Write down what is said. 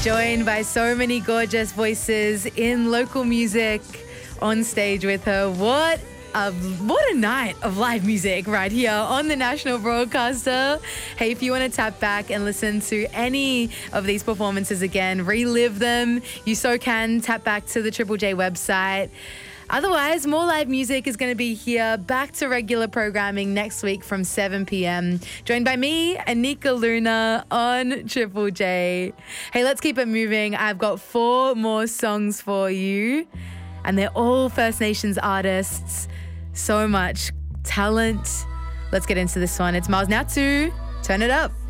Joined by so many gorgeous voices in local music on stage with her. What a night of live music right here on the National Broadcaster. Hey, if you want to tap back and listen to any of these performances again, relive them, you so can. Tap back to the Triple J website. Otherwise, more live music is going to be here, back to regular programming next week from 7 p.m. Joined by me, Anika Luna, on Triple J. Hey, let's keep it moving. I've got 4 more songs for you, and they're all First Nations artists. So much talent. Let's get into this one. It's Miles Natu. Turn it up.